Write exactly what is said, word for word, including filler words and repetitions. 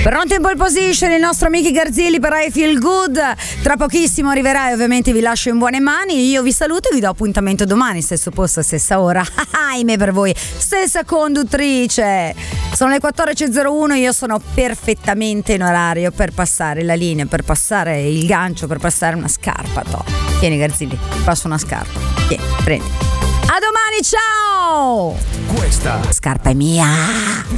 Pronto in pole position il nostro Miki Garzilli per I Feel Good. Tra pochissimo arriverà e ovviamente vi lascio in buone mani. Io vi saluto e vi do appuntamento domani, stesso posto, stessa ora. Ahimè per voi, stessa conduttrice. Sono le quattordici e zero uno, io sono perfettamente in orario per passare la linea, per passare il gancio, per passare una scarpa. Toh. Tieni Garzilli, ti passo una scarpa. Tieni, prendi. A domani, ciao! Questa scarpa è mia.